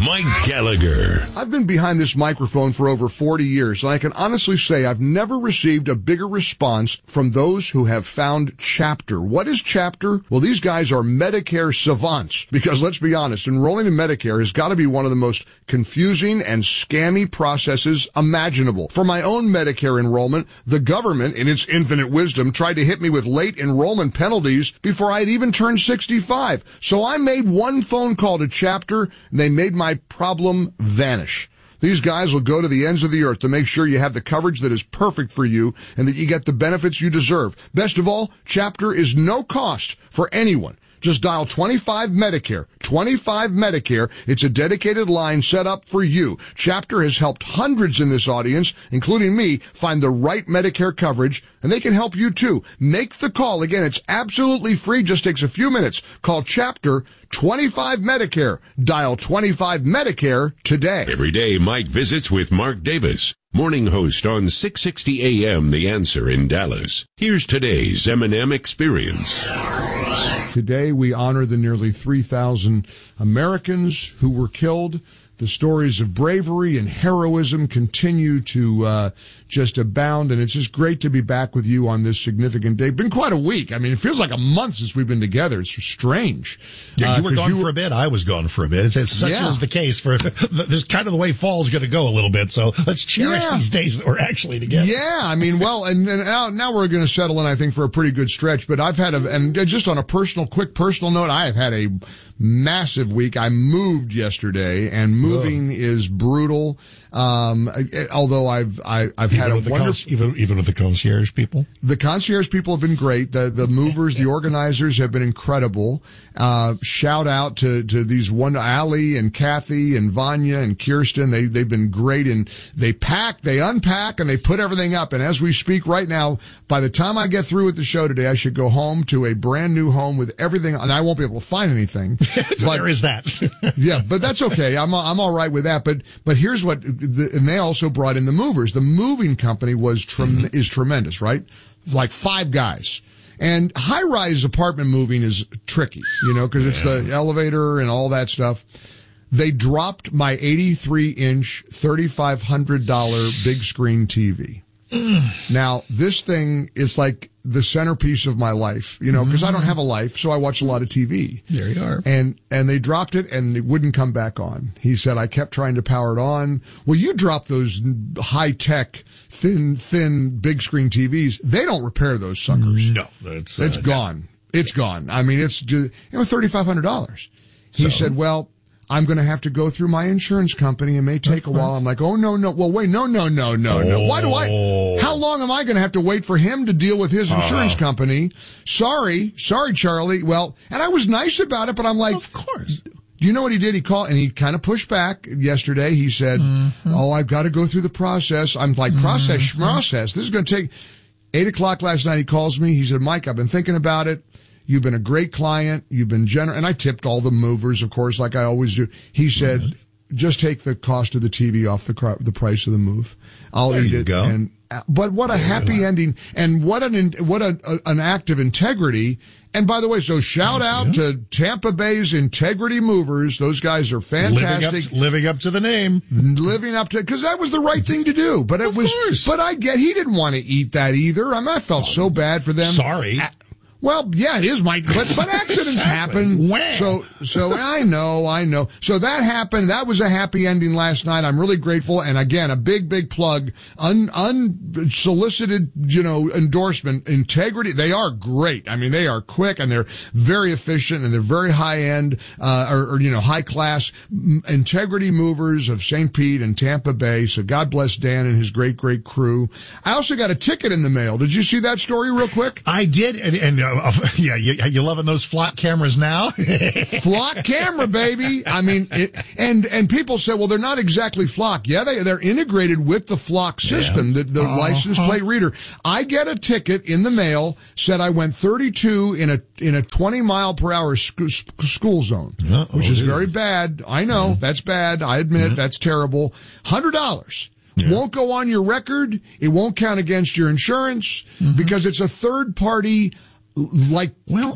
Mike Gallagher. I've been behind this microphone for over 40 years, and I can honestly say I've never received a bigger response from those who have found Chapter. What is Chapter? Well, these guys are Medicare savants, because let's be honest, enrolling in Medicare has got to be one of the most confusing and scammy processes imaginable. For my own Medicare enrollment, the government, in its infinite wisdom, tried to hit me with late enrollment penalties before I'd even turned 65. So I made one phone call to Chapter, and they made my problem vanish. These guys will go to the ends of the earth to make sure you have the coverage that is perfect for you and that you get the benefits you deserve. Best of all, Chapter is no cost for anyone. Just dial 25 Medicare. 25 Medicare. It's a dedicated line set up for you. Chapter has helped hundreds in this audience, including me, find the right Medicare coverage, and they can help you too. Make the call. Again, it's absolutely free. Just takes a few minutes. Call Chapter 25 Medicare. Dial 25 Medicare today. Every day, Mike visits with Mark Davis, morning host on 660 AM The Answer in Dallas. Here's today's M&M Experience. Today, we honor the nearly 3,000 Americans who were killed. The stories of bravery and heroism continue to just abound, and it's just great to be back with you on this significant day. It's been quite a week. I mean, it feels like a month since we've been together. It's strange. Yeah, you were gone for a bit. I was gone for a bit. It's such as the case for this kind of the way fall's going to go a little bit. So let's cherish these days that we're actually together. Yeah, I mean, well, and now we're going to settle in, I think, for a pretty good stretch. But I've had and just on a quick personal note, I have had a massive week. I moved yesterday, and moving is brutal. Although I've had a wonderful, even with the concierge people. The concierge people have been great. The movers, the organizers have been incredible. Shout out to these Allie and Kathy and Vanya and Kirsten. They've been great, and they pack, they unpack, and they put everything up. And as we speak right now, by the time I get through with the show today, I should go home to a brand new home with everything, and I won't be able to find anything. So there is that. Yeah, but that's okay. I'm all right with that. But here's what, and they also brought in the movers. The moving company is tremendous, right? Like 5 guys. And high-rise apartment moving is tricky, because it's the elevator and all that stuff. They dropped my 83-inch, $3,500 big screen TV. Now, this thing is like the centerpiece of my life, because I don't have a life, so I watch a lot of TV. There you are. And they dropped it, and it wouldn't come back on. He said, I kept trying to power it on. Well, you drop those high-tech, thin big screen TVs. They don't repair those suckers. No. It's gone. It's gone. I mean, it's $3,500. He said, well, I'm going to have to go through my insurance company. It may take a while. I'm like, oh, no. Well, wait, no. Why how long am I going to have to wait for him to deal with his insurance company? Sorry, Charlie. Well, and I was nice about it, but I'm like, of course. Do you know what he did? He called, and he kind of pushed back yesterday. He said, oh, I've got to go through the process. I'm like, process. This is going to take 8:00 last night. He calls me. He said, Mike, I've been thinking about it. You've been a great client. You've been generous. And I tipped all the movers, of course, like I always do. He said, just take the cost of the TV off the price of the move. I'll eat it. Go. But what a happy ending, and what an act of integrity. And by the way, so shout out to Tampa Bay's Integrity Movers. Those guys are fantastic. Living up to the name. Because that was the right thing to do. But it was, but I get, he didn't want to eat that either. I felt so bad for them. Sorry. Well, yeah, it is, Mike, but accidents happen. So I know. So that happened. That was a happy ending last night. I'm really grateful. And again, a big plug, unsolicited, endorsement, Integrity. They are great. I mean, they are quick and they're very efficient and they're very high end, high class Integrity Movers of St. Pete and Tampa Bay. So God bless Dan and his great crew. I also got a ticket in the mail. Did you see that story real quick? I did. And you loving those flock cameras now? Flock camera, baby. I mean, and people say, well, they're not exactly flock. Yeah, they're integrated with the flock system, the license plate reader. I get a ticket in the mail, said I went 32 in a 20 mile per hour school zone, which is very bad. I know that's bad. I admit that's terrible. $100. Won't go on your record. It won't count against your insurance because it's a third party like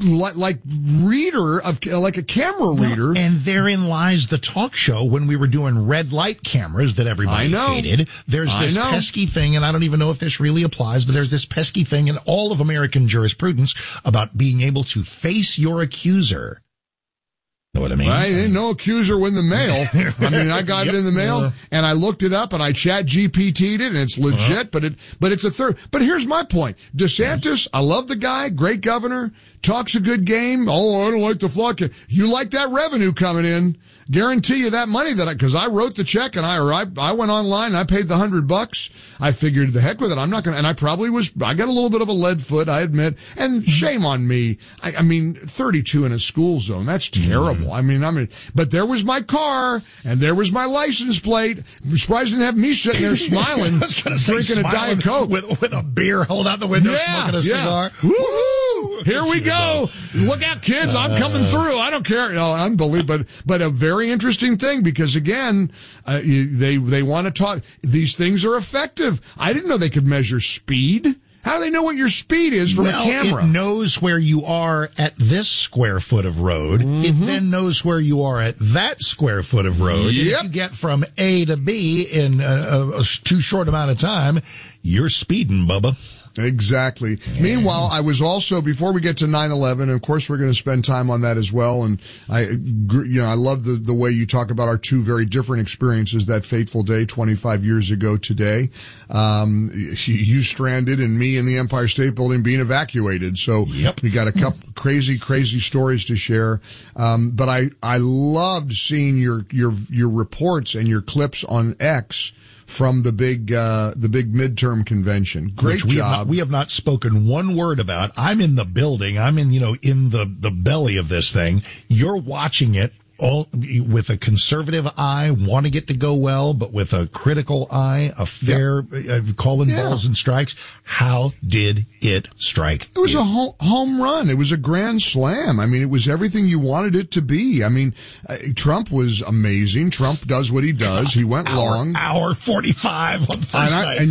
reader of, like a camera reader. And therein lies the talk show when we were doing red light cameras that everybody hated. There's this pesky thing, and I don't even know if this really applies, but there's this pesky thing in all of American jurisprudence about being able to face your accuser. Know what I mean? I ain't no accuser in the mail. I mean, I got it in the mail, and I looked it up, and I chat GPT'd it, and it's legit, but it's a third. But here's my point. DeSantis, I love the guy, great governor, talks a good game. Oh, I don't like the flock. You like that revenue coming in. Guarantee you that money because I wrote the check and I went online and I paid the $100. I figured the heck with it. I'm not going to, and I got a little bit of a lead foot, I admit, and shame on me. I mean, 32 in a school zone. That's terrible. I mean, but there was my car and there was my license plate. I'm surprised they didn't have me sitting there smiling, drinking a Diet Coke. With a beer, hold out the window, smoking a cigar. Woo-hoo! Here we go. Look out, kids. I'm coming through. I don't care. No, unbelievable. But a very interesting thing because, again, they want to talk. These things are effective. I didn't know they could measure speed. How do they know what your speed is from a camera? It knows where you are at this square foot of road. It then knows where you are at that square foot of road. Yep. If you get from A to B in a too short amount of time, you're speeding, Bubba. Exactly. Yeah. Meanwhile, I was also, before we get to 9/11, and of course we're going to spend time on that as well, and I love the way you talk about our two very different experiences that fateful day 25 years ago today. You stranded and me in the Empire State Building being evacuated. So we got a couple crazy stories to share. But I loved seeing your reports and your clips on X from the big midterm convention. Great job. We have not spoken one word about. I'm in the building. I'm in the belly of this thing. You're watching it all with a conservative eye, wanting it to go well, but with a critical eye, a fair, calling balls and strikes. How did it strike? It was a home run. It was a grand slam. I mean, it was everything you wanted it to be. I mean, Trump was amazing. Trump does what he does. He went long. Hour 45 on the first night.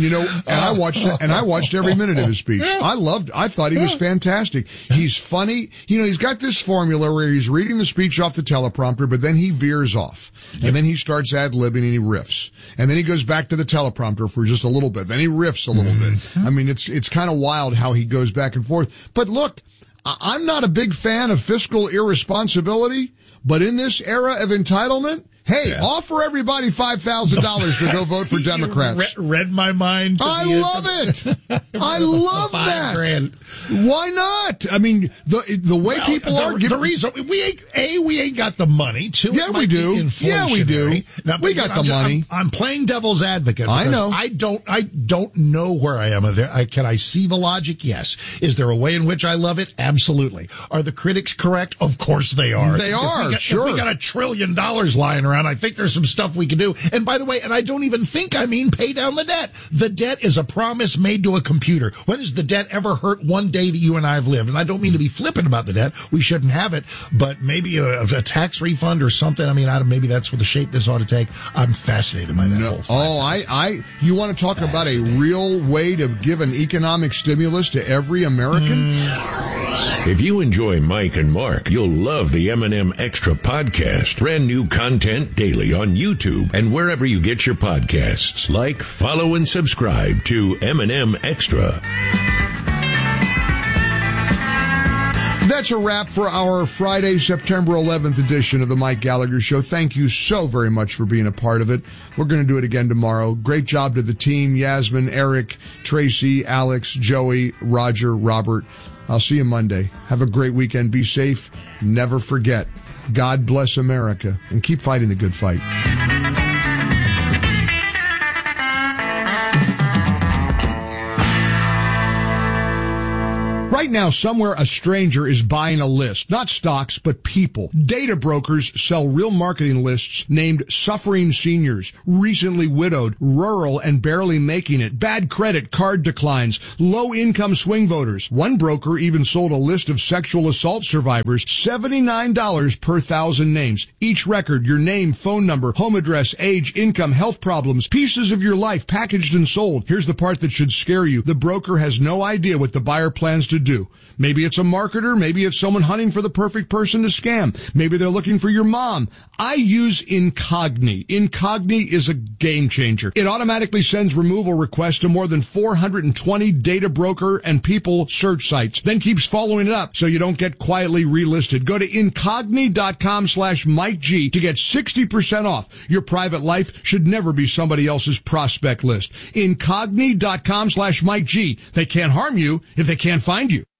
And I watched every minute of his speech. I thought he was fantastic. He's funny. He's got this formula where he's reading the speech off the teleprompter, but then he veers off. And then he starts ad-libbing and he riffs. And then he goes back to the teleprompter for just a little bit. Then he riffs a little bit. I mean, it's kind of wild how he goes back and forth. But look, I'm not a big fan of fiscal irresponsibility, but in this era of entitlement, hey, offer everybody $5,000 to go vote for Democrats. Read my mind. I love it. I love that. $5,000. Why not? I mean, the way people are giving. The reason we ain't got the money. Two, we do. Yeah, we do. Now, we got the money. I'm playing devil's advocate. I know. I don't know where I am. Can I see the logic? Yes. Is there a way in which I love it? Absolutely. Are the critics correct? Of course they are. They are. Sure. If we got $1 trillion lying around, I think there's some stuff we can do. And by the way, and I don't even think I mean pay down the debt. The debt is a promise made to a computer. When has the debt ever hurt one day that you and I have lived? And I don't mean to be flippant about the debt. We shouldn't have it. But maybe a tax refund or something. I mean, maybe that's what the shape this ought to take. I'm fascinated by that whole thing. You want to talk about a real way to give an economic stimulus to every American? If you enjoy Mike and Mark, you'll love the M&M Extra podcast. Brand new content daily on YouTube and wherever you get your podcasts. Like, follow, and subscribe to M&M Extra. That's a wrap for our Friday, September 11th edition of the Mike Gallagher Show. Thank you so very much for being a part of it. We're going to do it again tomorrow. Great job to the team, Yasmin, Eric, Tracy, Alex, Joey, Roger, Robert. I'll see you Monday. Have a great weekend. Be safe. Never forget, God bless America, and keep fighting the good fight. Right now, somewhere a stranger is buying a list, not stocks, but people. Data brokers sell real marketing lists named suffering seniors, recently widowed, rural and barely making it, bad credit, card declines, low-income swing voters. One broker even sold a list of sexual assault survivors, $79 per 1,000 names. Each record, your name, phone number, home address, age, income, health problems, pieces of your life packaged and sold. Here's the part that should scare you. The broker has no idea what the buyer plans to to do. Maybe it's a marketer. Maybe it's someone hunting for the perfect person to scam. Maybe they're looking for your mom. I use Incogni. Incogni is a game changer. It automatically sends removal requests to more than 420 data broker and people search sites, then keeps following it up so you don't get quietly relisted. Go to Incogni.com/Mike G to get 60% off. Your private life should never be somebody else's prospect list. Incogni.com/Mike G. They can't harm you if they can't find you.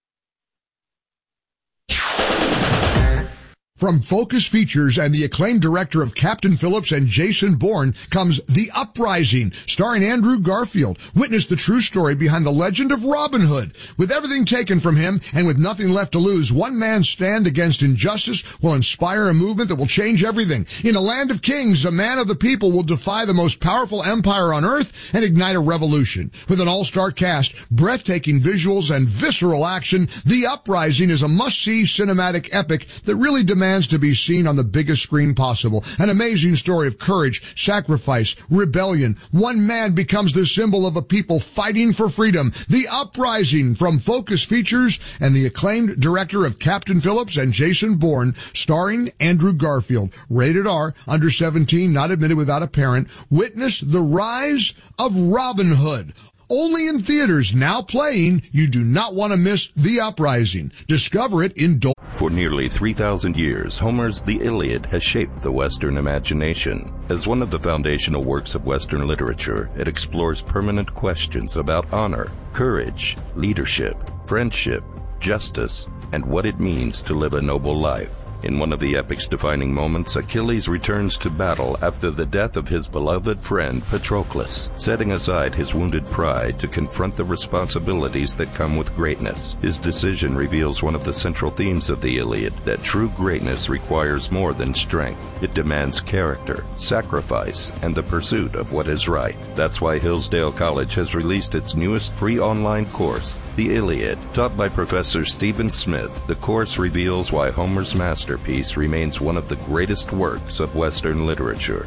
From Focus Features and the acclaimed director of Captain Phillips and Jason Bourne comes The Uprising, starring Andrew Garfield. Witness the true story behind the legend of Robin Hood. With everything taken from him and with nothing left to lose, one man's stand against injustice will inspire a movement that will change everything. In a land of kings, a man of the people will defy the most powerful empire on earth and ignite a revolution. With an all-star cast, breathtaking visuals, and visceral action, The Uprising is a must-see cinematic epic that really demands to be seen on the biggest screen possible. An amazing story of courage, sacrifice, rebellion. One man becomes the symbol of a people fighting for freedom. The Uprising from Focus Features and the acclaimed director of Captain Phillips and Jason Bourne, starring Andrew Garfield. Rated R, under 17, not admitted without a parent. Witness the rise of Robin Hood. Only in theaters, now playing. You do not want to miss The Uprising. Discover it in For nearly 3,000 years, Homer's The Iliad has shaped the Western imagination. As one of the foundational works of Western literature, it explores permanent questions about honor, courage, leadership, friendship, justice, and what it means to live a noble life. In one of the epic's defining moments, Achilles returns to battle after the death of his beloved friend Patroclus, setting aside his wounded pride to confront the responsibilities that come with greatness. His decision reveals one of the central themes of the Iliad, that true greatness requires more than strength. It demands character, sacrifice, and the pursuit of what is right. That's why Hillsdale College has released its newest free online course, The Iliad. Taught by Professor Stephen Smith, the course reveals why Homer's masterpiece remains one of the greatest works of Western literature.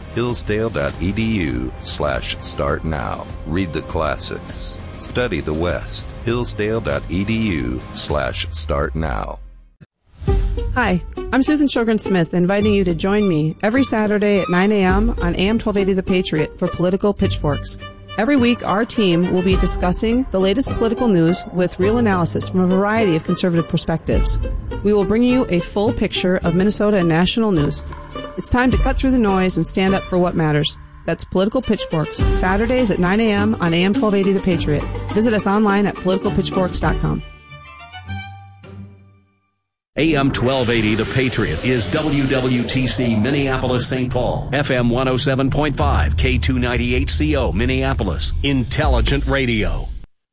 Hillsdale.edu/start now. Read the classics. Study the West. Hillsdale.edu/start now. Hi, I'm Susan Sjogren Smith, inviting you to join me every Saturday at 9 a.m. on AM 1280 The Patriot for Political Pitchforks. Every week, our team will be discussing the latest political news with real analysis from a variety of conservative perspectives. We will bring you a full picture of Minnesota and national news. It's time to cut through the noise and stand up for what matters. That's Political Pitchforks, Saturdays at 9 a.m. on AM 1280 The Patriot. Visit us online at politicalpitchforks.com. AM 1280 The Patriot is WWTC Minneapolis St. Paul, FM 107.5, K298CO Minneapolis, Intelligent Radio.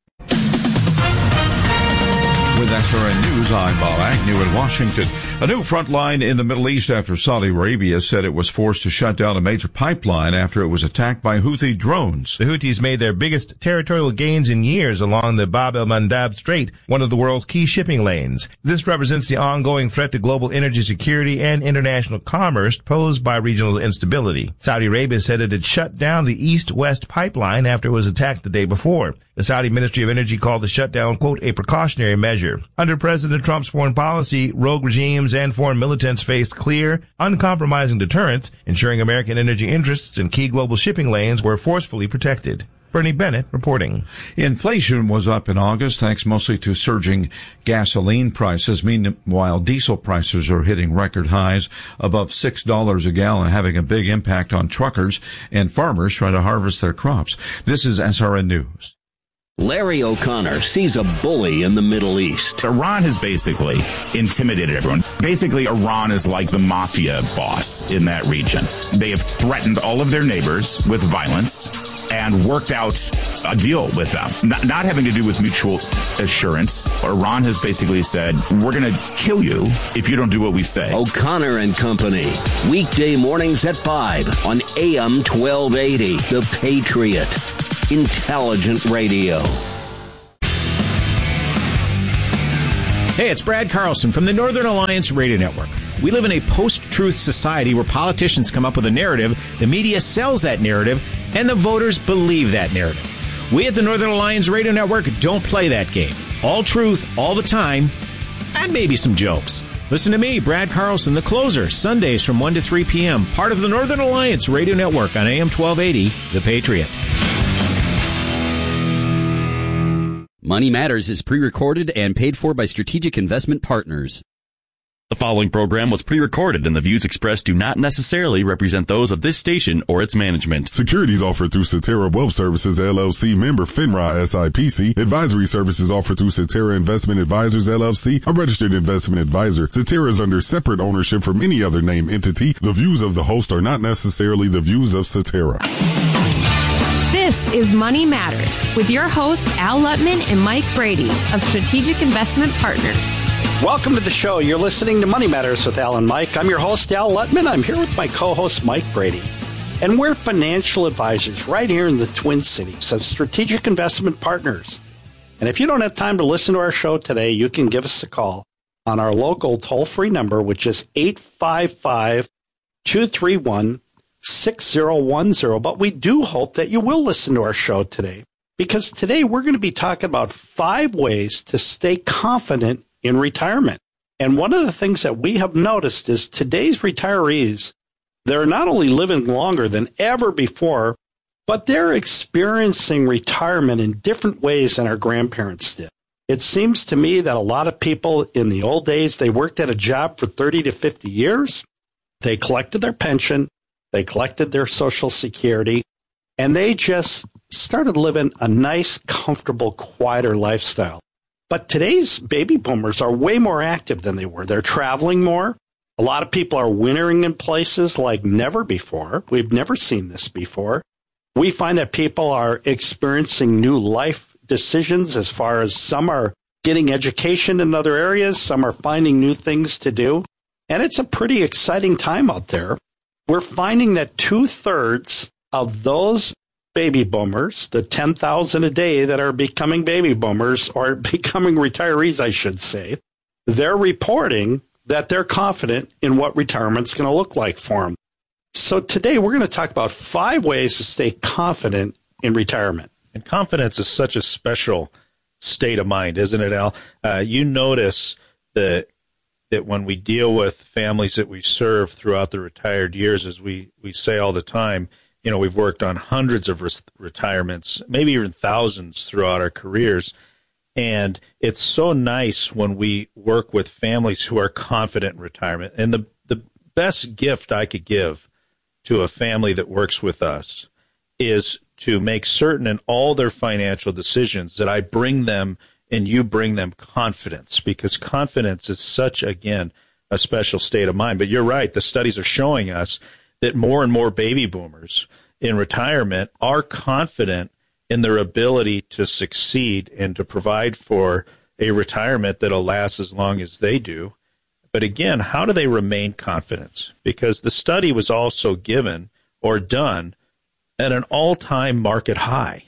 With SRN News, I'm Bob Agnew in Washington. A new front line in the Middle East after Saudi Arabia said it was forced to shut down a major pipeline after it was attacked by Houthi drones. The Houthis made their biggest territorial gains in years along the Bab el-Mandab Strait, one of the world's key shipping lanes. This represents the ongoing threat to global energy security and international commerce posed by regional instability. Saudi Arabia said it had shut down the east-west pipeline after it was attacked the day before. The Saudi Ministry of Energy called the shutdown, quote, a precautionary measure. Under President Trump's foreign policy, rogue regimes and foreign militants faced clear, uncompromising deterrence, ensuring American energy interests in key global shipping lanes were forcefully protected. Bernie Bennett reporting. Inflation was up in August thanks mostly to surging gasoline prices. Meanwhile, diesel prices are hitting record highs above $6 a gallon, having a big impact on truckers and farmers trying to harvest their crops. This is SRN News. Larry O'Connor sees a bully in the Middle East. Iran has basically intimidated everyone. Basically, Iran is like the mafia boss in that region. They have threatened all of their neighbors with violence and worked out a deal with them. Not having to do with mutual assurance. Iran has basically said, we're going to kill you if you don't do what we say. O'Connor and Company. Weekday mornings at 5 on AM 1280. The Patriot. Intelligent Radio. Hey, it's Brad Carlson from the Northern Alliance Radio Network. We live in a post-truth society where politicians come up with a narrative, the media sells that narrative, and the voters believe that narrative. We at the Northern Alliance Radio Network don't play that game. All truth, all the time, and maybe some jokes. Listen to me, Brad Carlson, The Closer, Sundays from 1 to 3 p.m., part of the Northern Alliance Radio Network on AM 1280, The Patriot. Money Matters is pre-recorded and paid for by Strategic Investment Partners. The following program was pre-recorded and the views expressed do not necessarily represent those of this station or its management. Securities offered through Cetera Wealth Services, LLC, member FINRA SIPC. Advisory services offered through Cetera Investment Advisors, LLC, a registered investment advisor. Cetera is under separate ownership from any other named entity. The views of the host are not necessarily the views of Cetera. This is Money Matters with your hosts Al Lutman and Mike Brady of Strategic Investment Partners. Welcome to the show. You're listening to Money Matters with Al and Mike. I'm your host, Al Lutman. I'm here with my co-host, Mike Brady. And we're financial advisors right here in the Twin Cities of Strategic Investment Partners. And if you don't have time to listen to our show today, you can give us a call on our local toll-free number, which is 855-231-6010. But we do hope that you will listen to our show today, because today we're going to be talking about 5 ways to stay confident in retirement. And one of the things that we have noticed is today's retirees, they're not only living longer than ever before, but they're experiencing retirement in different ways than our grandparents did. It seems to me that a lot of people in the old days, they worked at a job for 30 to 50 years. They collected their pension, they collected their Social Security, and they just started living a nice, comfortable, quieter lifestyle. But today's baby boomers are way more active than they were. They're traveling more. A lot of people are wintering in places like never before. We've never seen this before. We find that people are experiencing new life decisions, as far as some are getting education in other areas, some are finding new things to do. And it's a pretty exciting time out there. We're finding that 2/3 of those baby boomers, the 10,000 a day that are becoming baby boomers, or becoming retirees, I should say, they're reporting that they're confident in what retirement's going to look like for them. So today we're going to talk about 5 ways to stay confident in retirement. And confidence is such a special state of mind, isn't it, Al? You notice that when we deal with families that we serve throughout the retired years, as we say all the time, you know, we've worked on hundreds of retirements, maybe even thousands throughout our careers. And it's so nice when we work with families who are confident in retirement. And the best gift I could give to a family that works with us is to make certain in all their financial decisions that I bring them and you bring them confidence, because confidence is such, again, a special state of mind. But you're right. The studies are showing us that more and more baby boomers in retirement are confident in their ability to succeed and to provide for a retirement that'll last as long as they do. But again, how do they remain confident? Because the study was also given or done at an all-time market high.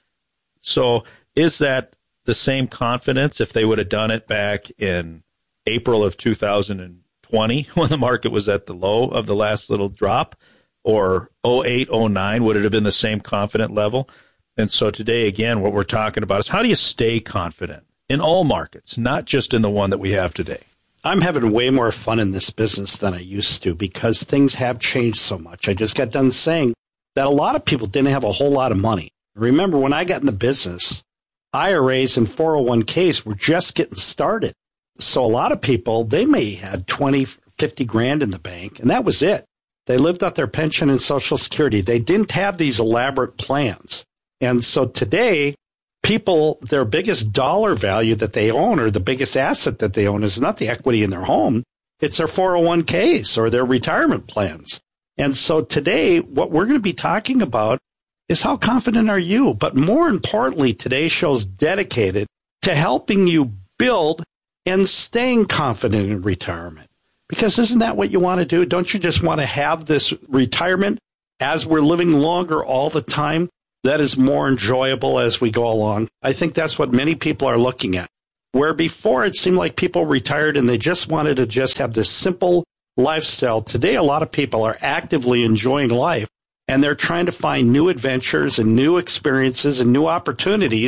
So is that the same confidence if they would have done it back in April of 2020 when the market was at the low of the last little drop? Or 08, 09, would it have been the same confident level? And so today, again, what we're talking about is how do you stay confident in all markets, not just in the one that we have today? I'm having way more fun in this business than I used to, because things have changed so much. I just got done saying that a lot of people didn't have a whole lot of money. Remember, when I got in the business, IRAs and 401ks were just getting started. So a lot of people, they may have had 20, 50 grand in the bank, and that was it. They lived off their pension and Social Security. They didn't have these elaborate plans. And so today, people, their biggest dollar value that they own, or the biggest asset that they own, is not the equity in their home. It's their 401ks or their retirement plans. And so today, what we're going to be talking about is how confident are you? But more importantly, today's show is dedicated to helping you build and staying confident in retirement. Because isn't that what you want to do? Don't you just want to have this retirement as we're living longer all the time that is more enjoyable as we go along? I think that's what many people are looking at. Where before it seemed like people retired and they just wanted to just have this simple lifestyle. Today, a lot of people are actively enjoying life, and they're trying to find new adventures and new experiences and new opportunities.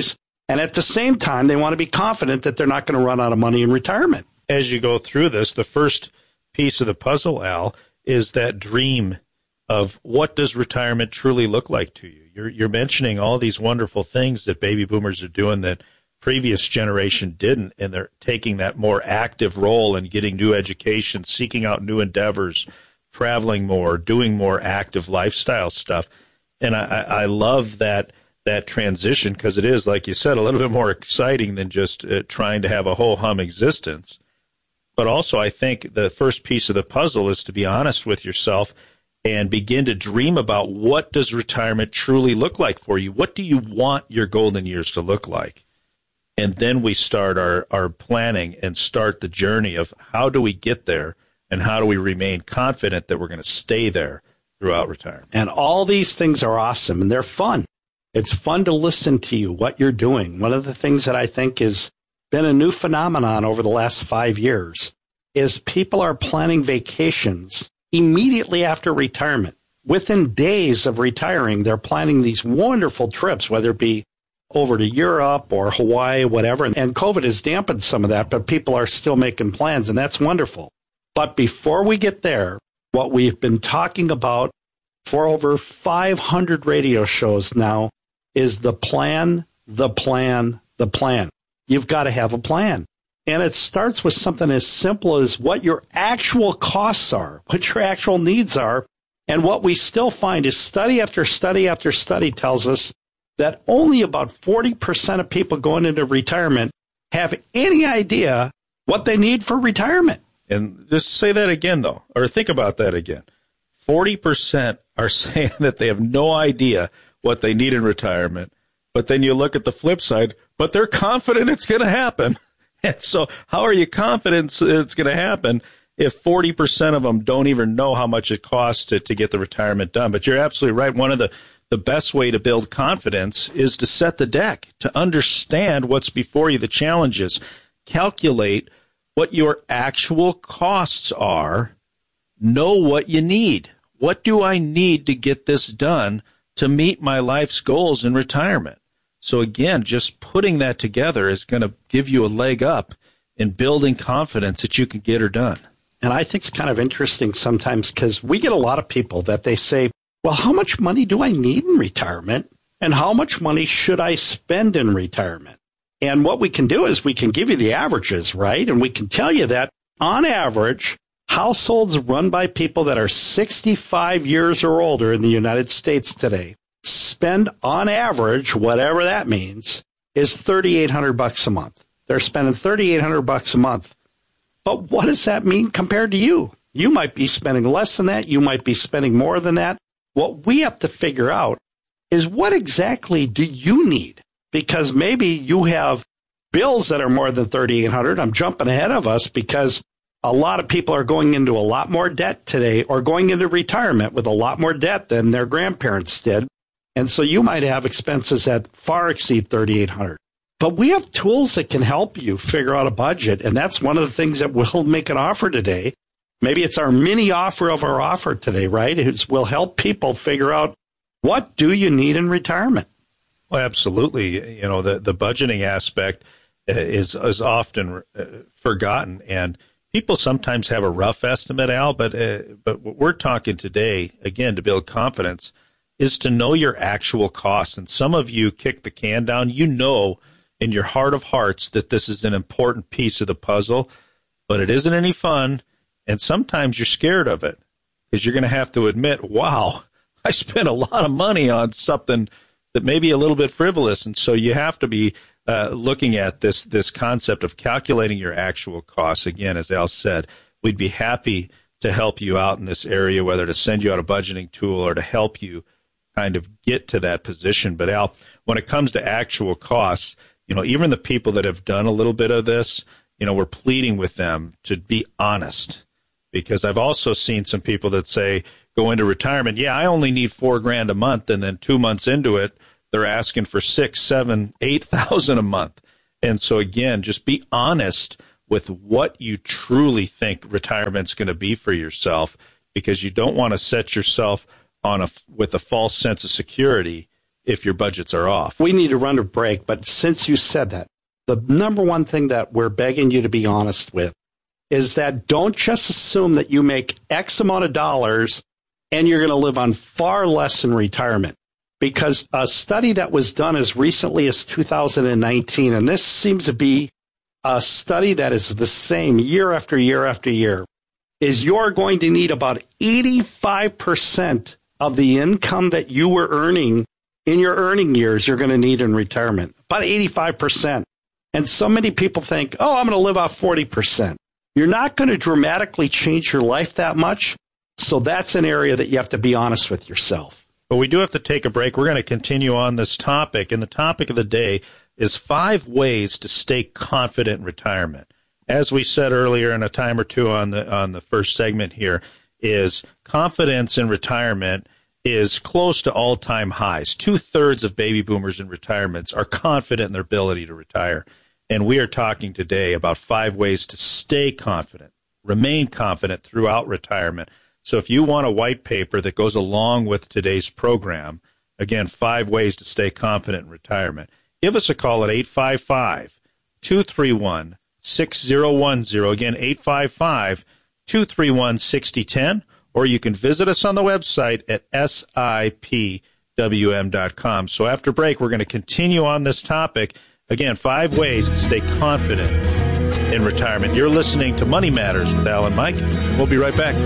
And at the same time, they want to be confident that they're not going to run out of money in retirement. As you go through this, the first piece of the puzzle, Al, is that dream of what does retirement truly look like to you. You're mentioning all these wonderful things that baby boomers are doing that previous generation didn't, and they're taking that more active role in getting new education, seeking out new endeavors, traveling more, doing more active lifestyle stuff. And I love that transition, because it is, like you said, a little bit more exciting than just trying to have a ho-hum existence. But also, I think the first piece of the puzzle is to be honest with yourself and begin to dream about what does retirement truly look like for you. What do you want your golden years to look like? And then we start our planning and start the journey of how do we get there and how do we remain confident that we're going to stay there throughout retirement. And all these things are awesome, and they're fun. It's fun to listen to you, what you're doing. One of the things that I think has been a new phenomenon over the last 5 years is people are planning vacations immediately after retirement. Within days of retiring, they're planning these wonderful trips, whether it be over to Europe or Hawaii, whatever. And COVID has dampened some of that, but people are still making plans, and that's wonderful. But before we get there, what we've been talking about for over 500 radio shows now is the plan, the plan, the plan. You've got to have a plan. And it starts with something as simple as what your actual costs are, what your actual needs are. And what we still find is study after study after study tells us that only about 40% of people going into retirement have any idea what they need for retirement. And just say that again, though, or think about that again. 40% are saying that they have no idea what they need in retirement. But then you look at the flip side, but they're confident it's going to happen. And so how are you confident it's going to happen if 40% of them don't even know how much it costs to get the retirement done? But you're absolutely right. One of the best way to build confidence is to set the deck, to understand what's before you, the challenges, calculate what your actual costs are, know what you need. What do I need to get this done to meet my life's goals in retirement? So again, just putting that together is going to give you a leg up in building confidence that you can get her done. And I think it's kind of interesting sometimes because we get a lot of people that they say, well, how much money do I need in retirement? And how much money should I spend in retirement? And what we can do is we can give you the averages, right? And we can tell you that on average, households run by people that are 65 years or older in the United States today spend on average, whatever that means, is $3,800 a month. They're spending $3,800 a month. But what does that mean compared to you? You might be spending less than that. You might be spending more than that. What we have to figure out is what exactly do you need? Because maybe you have bills that are more than $3,800. I'm jumping ahead of us because a lot of people are going into a lot more debt today or going into retirement with a lot more debt than their grandparents did. And so you might have expenses that far exceed $3,800. But we have tools that can help you figure out a budget. And that's one of the things that we'll make an offer today. Maybe it's our mini offer of our offer today, right? We'll help people figure out what do you need in retirement. Well, absolutely. You know, the budgeting aspect is often forgotten. And people sometimes have a rough estimate, Al, but what we're talking today, again, to build confidence, is to know your actual costs. And some of you kick the can down. You know in your heart of hearts that this is an important piece of the puzzle, but it isn't any fun. And sometimes you're scared of it because you're going to have to admit, wow, I spent a lot of money on something that may be a little bit frivolous. And so you have to be looking at this concept of calculating your actual costs. Again, as Al said, we'd be happy to help you out in this area, whether to send you out a budgeting tool or to help you kind of get to that position. But Al, when it comes to actual costs, you know, even the people that have done a little bit of this, you know, we're pleading with them to be honest, because I've also seen some people that say, go into retirement, yeah, I only need $4,000 a month, and then 2 months into it, they're asking for $6,000, $7,000, $8,000 a month. And so again, just be honest with what you truly think retirement's going to be for yourself, because you don't want to set yourself with a false sense of security if your budgets are off. We need to run a break, but since you said that, the number one thing that we're begging you to be honest with is that don't just assume that you make X amount of dollars and you're going to live on far less in retirement. Because a study that was done as recently as 2019, and this seems to be a study that is the same year after year after year, is you're going to need about 85% of the income that you were earning in your earning years you're going to need in retirement. About 85%. And so many people think, oh, I'm going to live off 40%. You're not going to dramatically change your life that much. So that's an area that you have to be honest with yourself. But we do have to take a break. We're going to continue on this topic. And the topic of the day is 5 ways to stay confident in retirement. As we said earlier in a time or two on the first segment here, is confidence in retirement is close to all-time highs. 2/3 of baby boomers in retirements are confident in their ability to retire. And we are talking today about 5 ways to stay confident, remain confident throughout retirement. So if you want a white paper that goes along with today's program, again, 5 ways to stay confident in retirement, give us a call at 855-231-6010. Again, 855-231-6010. Or you can visit us on the website at sipwm.com. So after break, we're going to continue on this topic. Again, 5 ways to stay confident in retirement. You're listening to Money Matters with Al and Mike. We'll be right back.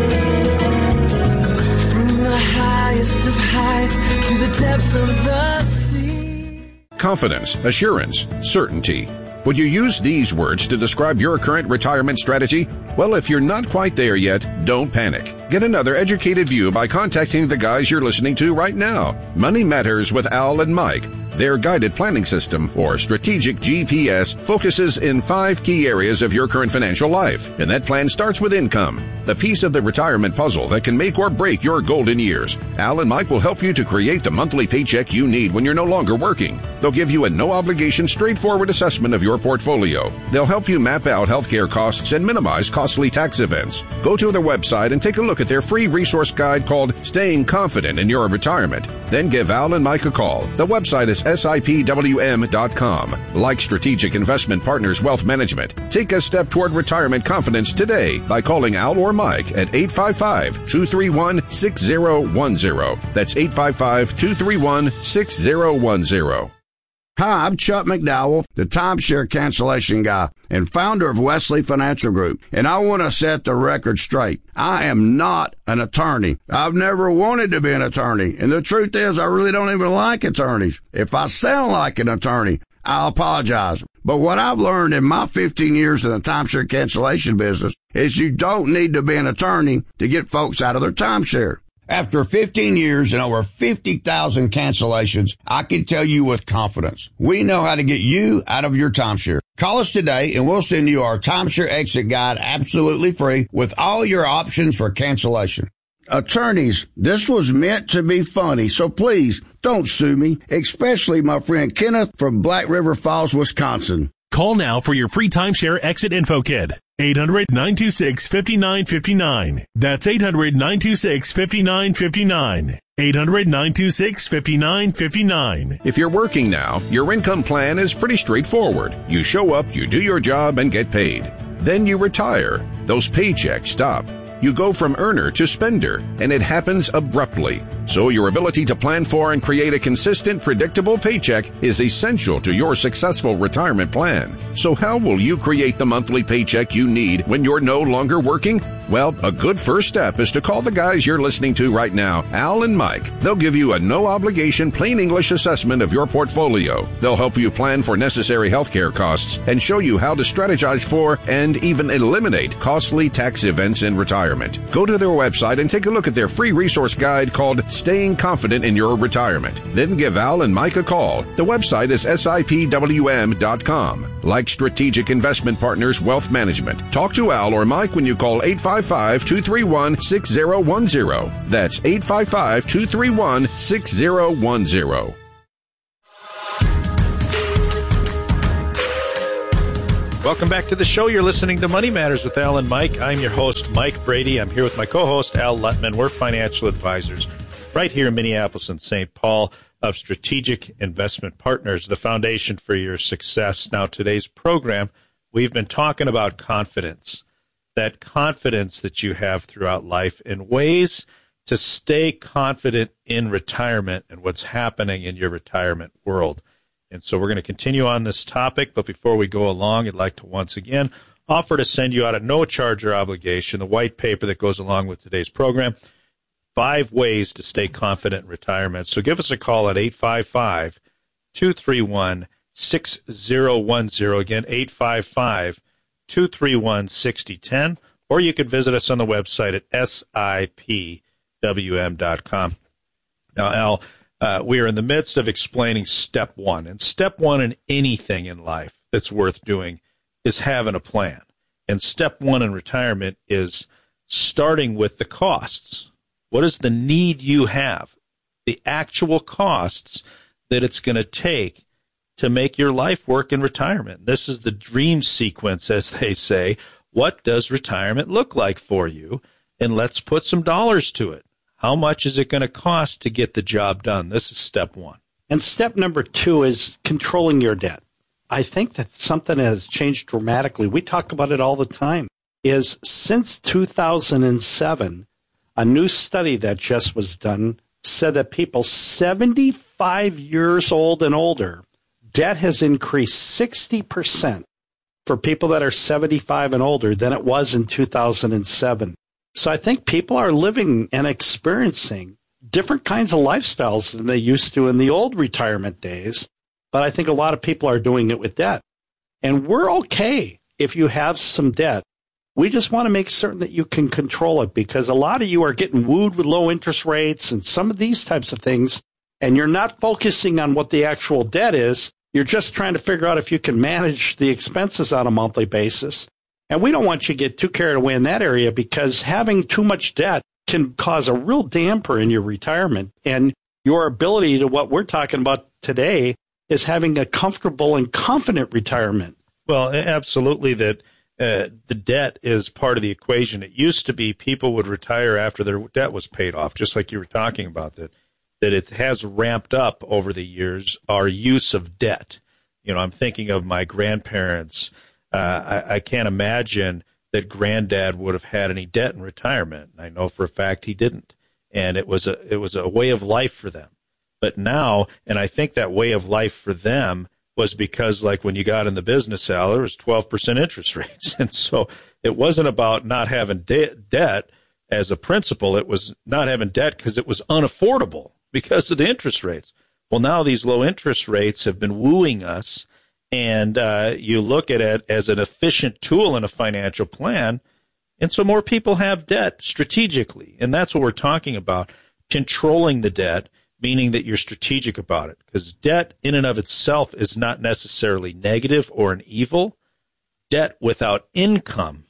From the highest of heights to the depths of the sea. Confidence, assurance, certainty. Would you use these words to describe your current retirement strategy? Well, if you're not quite there yet, don't panic. Get another educated view by contacting the guys you're listening to right now. Money Matters with Al and Mike. Their guided planning system, or strategic GPS, focuses in 5 key areas of your current financial life. And that plan starts with income, the piece of the retirement puzzle that can make or break your golden years. Al and Mike will help you to create the monthly paycheck you need when you're no longer working. They'll give you a no-obligation, straightforward assessment of your portfolio. They'll help you map out healthcare costs and minimize costly tax events. Go to their website and take a look at their free resource guide called Staying Confident in Your Retirement. Then give Al and Mike a call. The website is sipwm.com. Like Strategic Investment Partners Wealth Management, take a step toward retirement confidence today by calling Al or Mike at 855-231-6010. That's 855-231-6010. Hi, I'm Chuck McDowell, the timeshare cancellation guy and founder of Wesley Financial Group, and I want to set the record straight. I am not an attorney. I've never wanted to be an attorney, and the truth is I really don't even like attorneys. If I sound like an attorney, I'll apologize. But what I've learned in my 15 years in the timeshare cancellation business is you don't need to be an attorney to get folks out of their timeshare. After 15 years and over 50,000 cancellations, I can tell you with confidence, we know how to get you out of your timeshare. Call us today and we'll send you our timeshare exit guide absolutely free with all your options for cancellation. Attorneys, this was meant to be funny, so please don't sue me, especially my friend Kenneth from Black River Falls, Wisconsin. Call now for your free timeshare exit info kit. 800-926-5959. That's 800-926-5959. 800-926-5959. If you're working now, your income plan is pretty straightforward. You show up, you do your job, and get paid. Then you retire. Those paychecks stop. You go from earner to spender, and it happens abruptly. So your ability to plan for and create a consistent, predictable paycheck is essential to your successful retirement plan. So how will you create the monthly paycheck you need when you're no longer working? Well, a good first step is to call the guys you're listening to right now, Al and Mike. They'll give you a no-obligation, plain English assessment of your portfolio. They'll help you plan for necessary healthcare costs and show you how to strategize for and even eliminate costly tax events in retirement. Go to their website and take a look at their free resource guide called Staying Confident in Your Retirement. Then give Al and Mike a call. The website is sipwm.com. Like Strategic Investment Partners Wealth Management. Talk to Al or Mike when you call 855-231-6010. That's 855-231-6010. Welcome back to the show. You're listening to Money Matters with Al and Mike. I'm your host, Mike Brady. I'm here with my co-host, Al Lutman. We're financial advisors right here in Minneapolis and St. Paul. of Strategic Investment Partners, the foundation for your success. Now, today's program, we've been talking about confidence, that confidence that you have throughout life, and ways to stay confident in retirement and what's happening in your retirement world. And so we're going to continue on this topic, but before we go along, I'd like to once again offer to send you out at no charge or obligation the white paper that goes along with today's program, 5 ways to stay confident in retirement. So give us a call at 855-231-6010. Again, 855-231-6010. Or you could visit us on the website at sipwm.com. Now, Al, we are in the midst of explaining step 1. And step 1 in anything in life that's worth doing is having a plan. And step 1 in retirement is starting with the costs. What is the need you have? The actual costs that it's going to take to make your life work in retirement. This is the dream sequence, as they say. What does retirement look like for you? And let's put some dollars to it. How much is it going to cost to get the job done? This is step 1. And step number 2 is controlling your debt. I think that's something that has changed dramatically. We talk about it all the time. Is since 2007, a new study that just was done said that people 75 years old and older, debt has increased 60% for people that are 75 and older than it was in 2007. So I think people are living and experiencing different kinds of lifestyles than they used to in the old retirement days. But I think a lot of people are doing it with debt. And we're okay if you have some debt. We just want to make certain that you can control it, because a lot of you are getting wooed with low interest rates and some of these types of things, and you're not focusing on what the actual debt is. You're just trying to figure out if you can manage the expenses on a monthly basis. And we don't want you to get too carried away in that area, because having too much debt can cause a real damper in your retirement. And your ability to what we're talking about today is having a comfortable and confident retirement. Well, absolutely, that the debt is part of the equation. It used to be people would retire after their debt was paid off, just like you were talking about, that it has ramped up over the years, our use of debt. You know, I'm thinking of my grandparents. I can't imagine that granddad would have had any debt in retirement. I know for a fact he didn't. And it was a way of life for them. But now, and I think that way of life for them was because, like, when you got in the business, Al, there was 12% interest rates. And so it wasn't about not having debt as a principle. It was not having debt because it was unaffordable because of the interest rates. Well, now these low interest rates have been wooing us, and you look at it as an efficient tool in a financial plan. And so more people have debt strategically. And that's what we're talking about, controlling the debt, meaning that you're strategic about it, because debt in and of itself is not necessarily negative or an evil. Debt without income,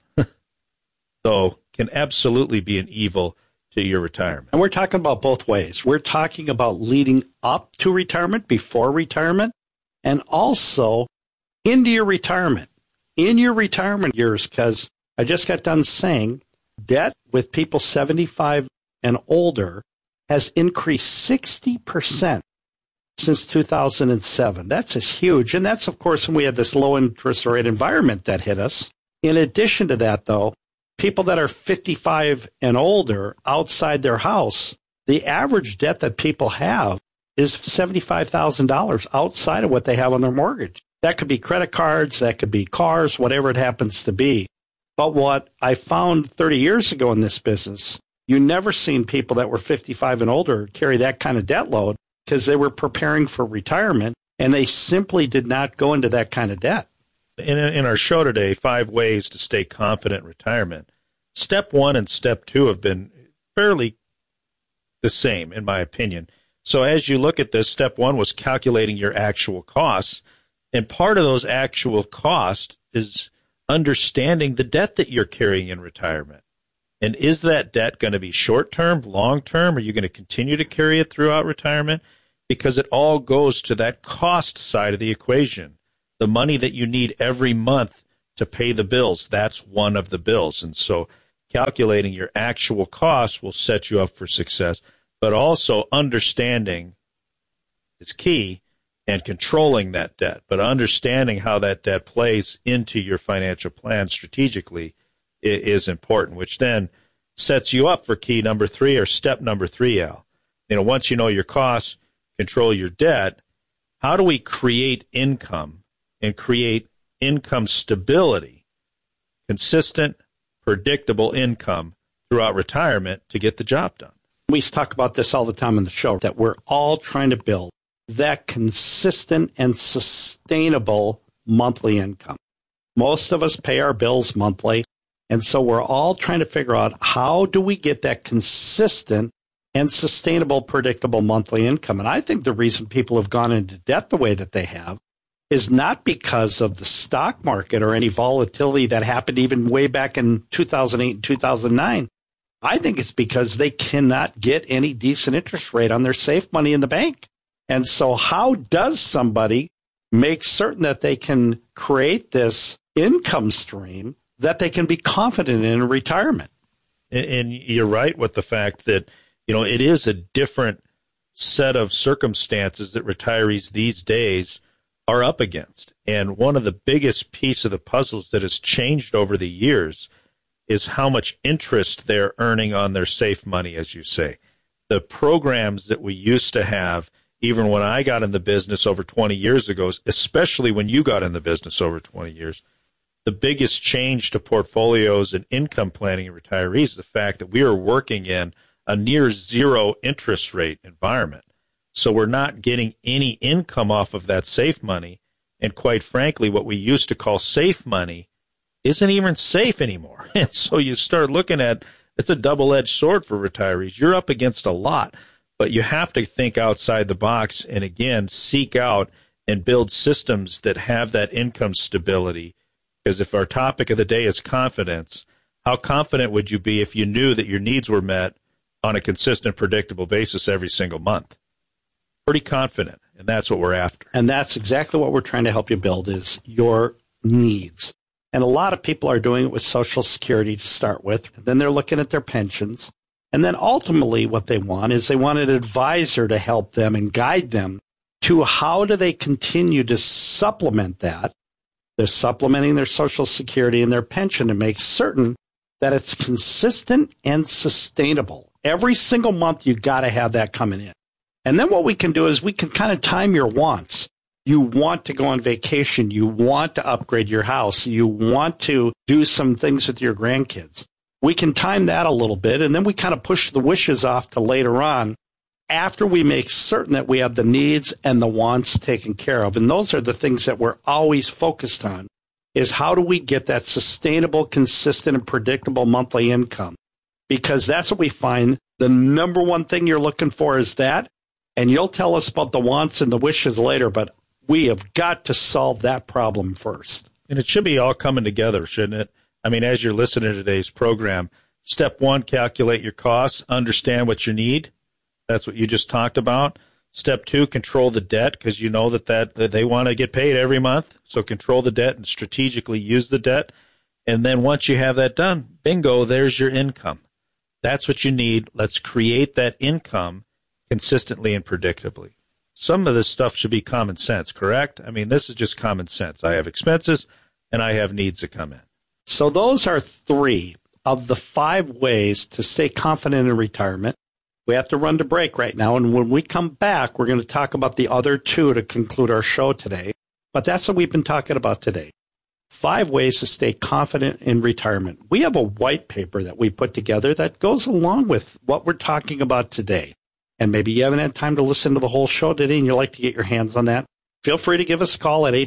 though, can absolutely be an evil to your retirement. And we're talking about both ways. We're talking about leading up to retirement, before retirement, and also into your retirement, in your retirement years, because I just got done saying debt with people 75 and older has increased 60% since 2007. That's just huge. And that's, of course, when we had this low interest rate environment that hit us. In addition to that, though, people that are 55 and older outside their house, the average debt that people have is $75,000 outside of what they have on their mortgage. That could be credit cards, that could be cars, whatever it happens to be. But what I found 30 years ago in this business, you never seen people that were 55 and older carry that kind of debt load, because they were preparing for retirement and they simply did not go into that kind of debt. In our show today, 5 ways to stay confident in retirement. Step 1 and step 2 have been fairly the same, in my opinion. So as you look at this, step 1 was calculating your actual costs. And part of those actual costs is understanding the debt that you're carrying in retirement. And is that debt going to be short-term, long-term? Are you going to continue to carry it throughout retirement? Because it all goes to that cost side of the equation. The money that you need every month to pay the bills, that's one of the bills. And so calculating your actual costs will set you up for success, but also understanding is key, and controlling that debt. But understanding how that debt plays into your financial plan strategically is important, which then sets you up for key number 3 or step number 3, Al. Once you know your costs, control your debt, how do we create income and create income stability, consistent, predictable income throughout retirement to get the job done? We talk about this all the time on the show, that we're all trying to build that consistent and sustainable monthly income. Most of us pay our bills monthly, and so we're all trying to figure out how do we get that consistent and sustainable, predictable monthly income. And I think the reason people have gone into debt the way that they have is not because of the stock market or any volatility that happened even way back in 2008 and 2009. I think it's because they cannot get any decent interest rate on their safe money in the bank. And so how does somebody make certain that they can create this income stream that they can be confident in retirement? And you're right with the fact that, it is a different set of circumstances that retirees these days are up against. And one of the biggest piece of the puzzles that has changed over the years is how much interest they're earning on their safe money, as you say. The programs that we used to have, even when I got in the business over 20 years ago, especially when you got in the business over 20 years, the biggest change to portfolios and income planning in retirees is the fact that we are working in a near zero interest rate environment. So we're not getting any income off of that safe money. And quite frankly, what we used to call safe money isn't even safe anymore. And so you start looking at, it's a double-edged sword for retirees. You're up against a lot, but you have to think outside the box and, again, seek out and build systems that have that income stability. Because if our topic of the day is confidence, how confident would you be if you knew that your needs were met on a consistent, predictable basis every single month? Pretty confident, and that's what we're after. And that's exactly what we're trying to help you build, is your needs. And a lot of people are doing it with Social Security to start with. And then they're looking at their pensions. And then ultimately what they want is they want an advisor to help them and guide them to how do they continue to supplement that. They're supplementing their Social Security and their pension to make certain that it's consistent and sustainable. Every single month, you got to have that coming in. And then what we can do is we can kind of time your wants. You want to go on vacation. You want to upgrade your house. You want to do some things with your grandkids. We can time that a little bit, and then we kind of push the wishes off to later on after we make certain that we have the needs and the wants taken care of. And those are the things that we're always focused on, is how do we get that sustainable, consistent, and predictable monthly income? Because that's what we find. The number one thing you're looking for is that. And you'll tell us about the wants and the wishes later, but we have got to solve that problem first. And it should be all coming together, shouldn't it? I mean, as you're listening to today's program, step 1, calculate your costs, understand what you need. That's what you just talked about. Step 2, control the debt, because you know that they want to get paid every month. So control the debt and strategically use the debt. And then once you have that done, bingo, there's your income. That's what you need. Let's create that income consistently and predictably. Some of this stuff should be common sense, correct? I mean, this is just common sense. I have expenses and I have needs that come in. So those are 3 of the 5 ways to stay confident in retirement. We have to run to break right now, and when we come back, we're going to talk about the other 2 to conclude our show today. But that's what we've been talking about today. 5 ways to stay confident in retirement. We have a white paper that we put together that goes along with what we're talking about today. And maybe you haven't had time to listen to the whole show today and you'd like to get your hands on that. Feel free to give us a call at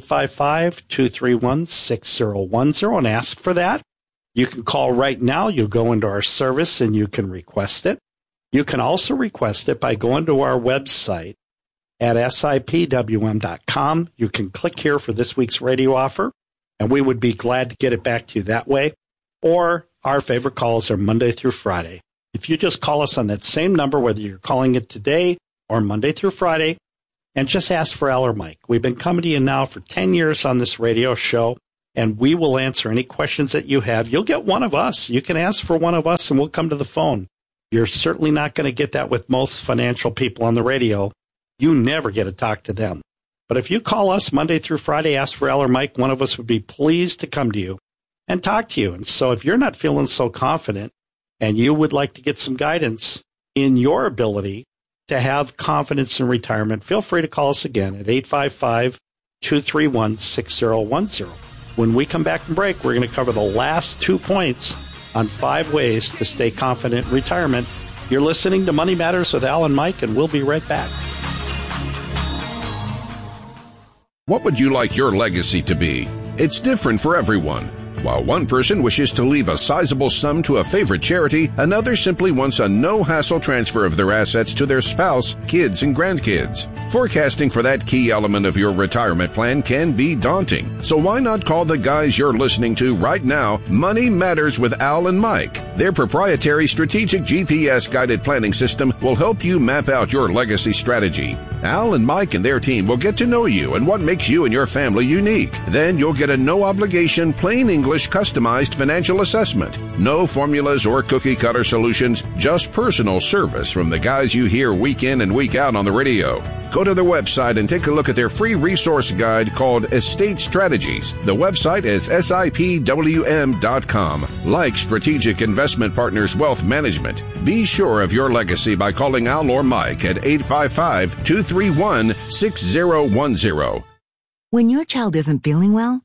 855-231-6010 and ask for that. You can call right now. You'll go into our service and you can request it. You can also request it by going to our website at sipwm.com. You can click here for this week's radio offer, and we would be glad to get it back to you that way. Or our favorite calls are Monday through Friday. If you just call us on that same number, whether you're calling it today or Monday through Friday, and just ask for Al or Mike. We've been coming to you now for 10 years on this radio show, and we will answer any questions that you have. You'll get one of us. You can ask for one of us, and we'll come to the phone. You're certainly not going to get that with most financial people on the radio. You never get to talk to them. But if you call us Monday through Friday, ask for Al or Mike, one of us would be pleased to come to you and talk to you. And so if you're not feeling so confident and you would like to get some guidance in your ability to have confidence in retirement, feel free to call us again at 855-231-6010. When we come back from break, we're going to cover the last 2 points on 5 ways to stay confident in retirement. You're listening to Money Matters with Al and Mike, and we'll be right back. What would you like your legacy to be? It's different for everyone. While one person wishes to leave a sizable sum to a favorite charity, another simply wants a no-hassle transfer of their assets to their spouse, kids, and grandkids. Forecasting for that key element of your retirement plan can be daunting. So why not call the guys you're listening to right now, Money Matters with Al and Mike. Their proprietary strategic GPS-guided planning system will help you map out your legacy strategy. Al and Mike and their team will get to know you and what makes you and your family unique. Then you'll get a no-obligation, plain English, customized financial assessment. No formulas or cookie-cutter solutions, just personal service from the guys you hear week in and week out on the radio. Go to their website and take a look at their free resource guide called Estate Strategies. The website is SIPWM.com. Like Strategic Investment Partners Wealth Management, be sure of your legacy by calling Al or Mike at 855-231-6010. When your child isn't feeling well,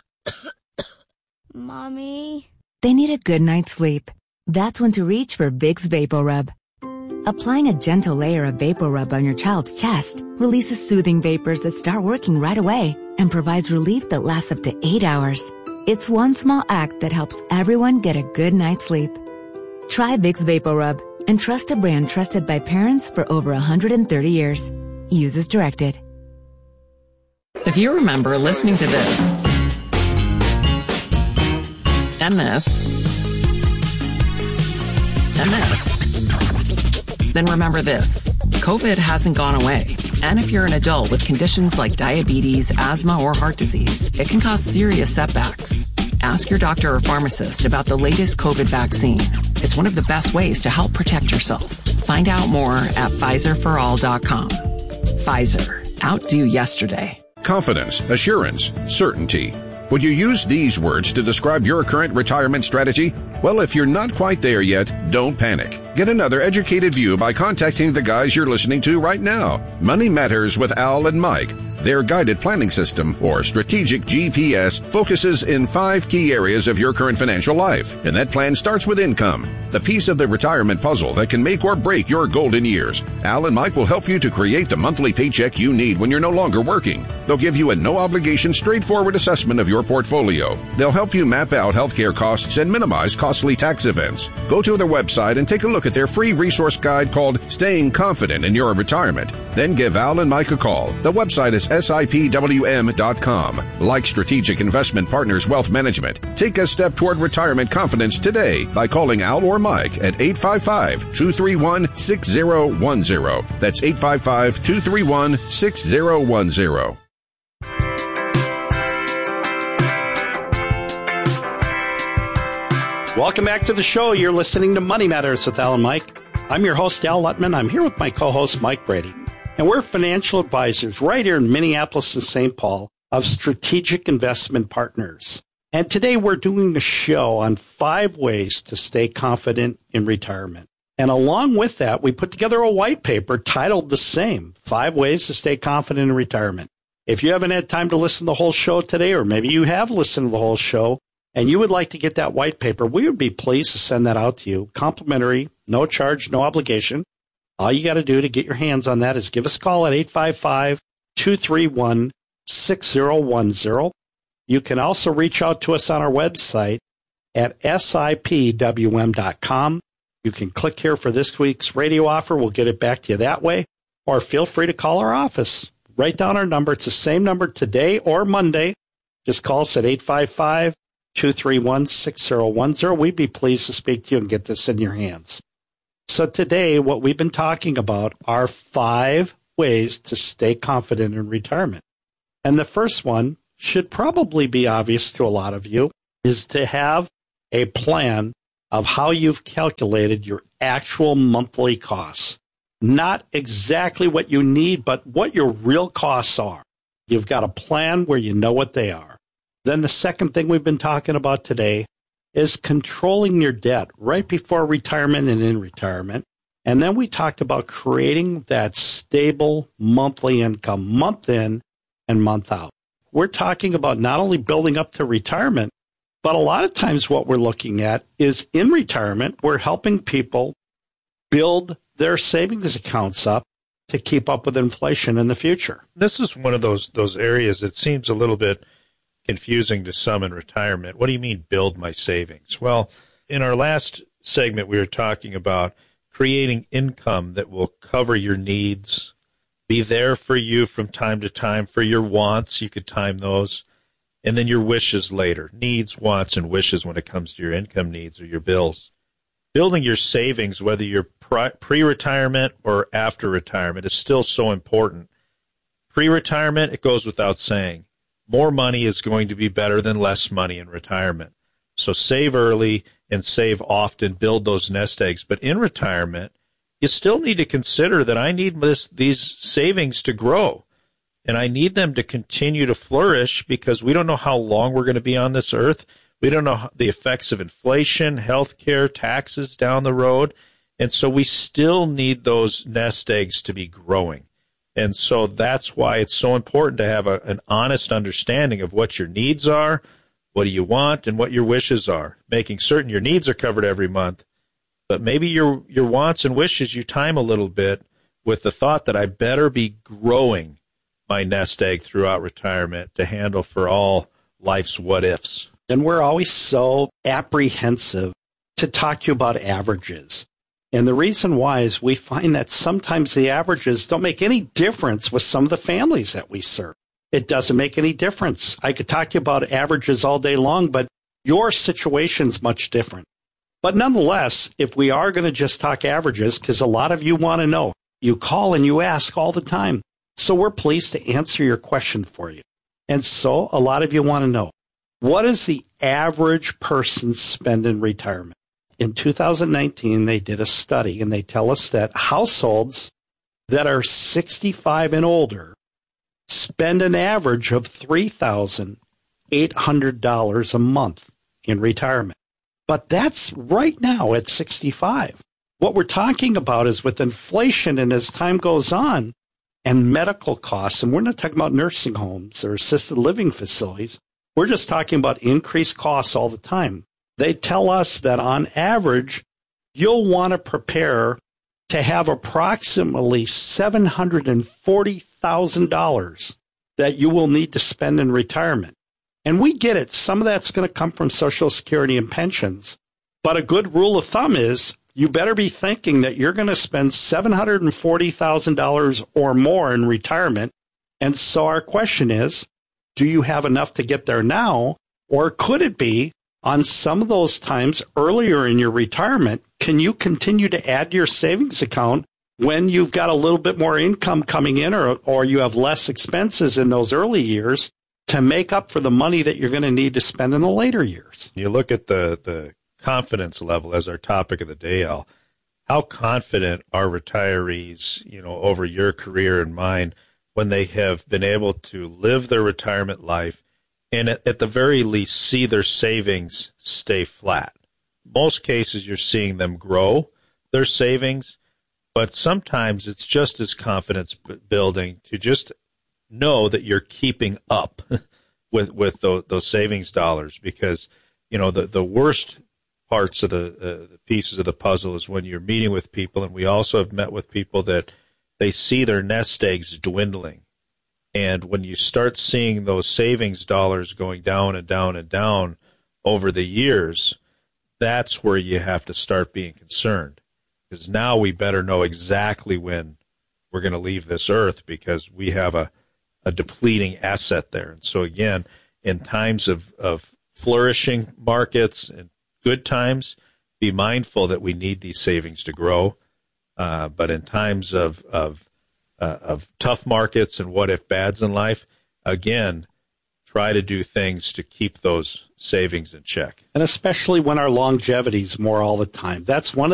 Mommy, they need a good night's sleep. That's when to reach for Vicks VapoRub. Applying a gentle layer of VapoRub on your child's chest releases soothing vapors that start working right away and provides relief that lasts up to 8 hours. It's one small act that helps everyone get a good night's sleep. Try Vicks VapoRub and trust a brand trusted by parents for over 130 years. Use as directed. If you remember listening to this and this and this, then remember this. COVID hasn't gone away. And if you're an adult with conditions like diabetes, asthma, or heart disease, it can cause serious setbacks. Ask your doctor or pharmacist about the latest COVID vaccine. It's one of the best ways to help protect yourself. Find out more at PfizerForAll.com. Pfizer. Outdo yesterday. Confidence, assurance, certainty. Would you use these words to describe your current retirement strategy? Well, if you're not quite there yet, don't panic. Get another educated view by contacting the guys you're listening to right now. Money Matters with Al and Mike. Their guided planning system, or strategic GPS, focuses in 5 key areas of your current financial life. And that plan starts with income, the piece of the retirement puzzle that can make or break your golden years. Al and Mike will help you to create the monthly paycheck you need when you're no longer working. They'll give you a no-obligation, straightforward assessment of your portfolio. They'll help you map out healthcare costs and minimize costly tax events. Go to their website and take a look at their free resource guide called Staying Confident in Your Retirement. Then give Al and Mike a call. The website is SIPWM.com. Like Strategic Investment Partners Wealth Management, take a step toward retirement confidence today by calling Al or Mike at 855-231-6010. That's 855-231-6010. Welcome back to the show. You're listening to Money Matters with Al and Mike. I'm your host, Al Lutman. I'm here with my co-host, Mike Brady. And we're financial advisors right here in Minneapolis and St. Paul of Strategic Investment Partners. And today we're doing a show on 5 ways to stay confident in retirement. And along with that, we put together a white paper titled the same, 5 Ways to Stay Confident in Retirement. If you haven't had time to listen to the whole show today, or maybe you have listened to the whole show, and you would like to get that white paper, we would be pleased to send that out to you. Complimentary, no charge, no obligation. All you got to do to get your hands on that is give us a call at 855-231-6010. You can also reach out to us on our website at SIPWM.com. You can click here for this week's radio offer. We'll get it back to you that way. Or feel free to call our office. Write down our number. It's the same number today or Monday. Just call us at 855-231-6010. We'd be pleased to speak to you and get this in your hands. So today, what we've been talking about are 5 ways to stay confident in retirement. And the first one should probably be obvious to a lot of you, is to have a plan of how you've calculated your actual monthly costs. not exactly what you need, but what your real costs are. You've got a plan where you know what they are. Then the second thing we've been talking about today is controlling your debt right before retirement and in retirement. And then we talked about creating that stable monthly income, month in and month out. We're talking about not only building up to retirement, but a lot of times what we're looking at is in retirement, we're helping people build their savings accounts up to keep up with inflation in the future. This is one of those areas that seems a little bit confusing to some in retirement. What do you mean, build my savings? Well, in our last segment, we were talking about creating income that will cover your needs, be there for you from time to time for your wants. You could time those. And then your wishes later, needs, wants, and wishes when it comes to your income needs or your bills. Building your savings, whether you're pre-retirement or after retirement, is still so important. Pre-retirement, it goes without saying. More money is going to be better than less money in retirement. So save early and save often, build those nest eggs. But in retirement, you still need to consider that I need these savings to grow. And I need them to continue to flourish because we don't know how long we're going to be on this earth. We don't know the effects of inflation, healthcare, taxes down the road. And so we still need those nest eggs to be growing. And so that's why it's so important to have an honest understanding of what your needs are, what do you want, and what your wishes are, making certain your needs are covered every month. But maybe your wants and wishes you time a little bit with the thought that I better be growing my nest egg throughout retirement to handle for all life's what-ifs. And we're always so apprehensive to talk to you about averages. And the reason why is we find that sometimes the averages don't make any difference with some of the families that we serve. It doesn't make any difference. I could talk to you about averages all day long, but your situation's much different. But nonetheless, if we are going to just talk averages, because a lot of you want to know, you call and you ask all the time. So we're pleased to answer your question for you. And so a lot of you want to know, what does the average person spend in retirement? In 2019, they did a study, and they tell us that households that are 65 and older spend an average of $3,800 a month in retirement. But that's right now at 65. What we're talking about is with inflation and as time goes on, and medical costs, and we're not talking about nursing homes or assisted living facilities. We're just talking about increased costs all the time. They tell us that on average, you'll want to prepare to have approximately $740,000 that you will need to spend in retirement. And we get it. Some of that's going to come from Social Security and pensions. But a good rule of thumb is you better be thinking that you're going to spend $740,000 or more in retirement. And so our question is, do you have enough to get there now? Or could it be on some of those times earlier in your retirement, can you continue to add to your savings account when you've got a little bit more income coming in or you have less expenses in those early years to make up for the money that you're going to need to spend in the later years? You look at the confidence level as our topic of the day, Al. How confident are retirees, over your career and mine when they have been able to live their retirement life and at the very least see their savings stay flat? Most cases you're seeing them grow their savings, but sometimes it's just as confidence building to just know that you're keeping up with those savings dollars, because the worst parts of the pieces of the puzzle is when you're meeting with people, and we also have met with people that they see their nest eggs dwindling. And when you start seeing those savings dollars going down and down and down over the years, that's where you have to start being concerned. Because now we better know exactly when we're going to leave this earth, because we have a depleting asset there. And so again, in times of flourishing markets and good times, be mindful that we need these savings to grow. But in times of tough markets and what-if bads in life, again, try to do things to keep those savings in check. And especially when our longevity is more all the time. That's one of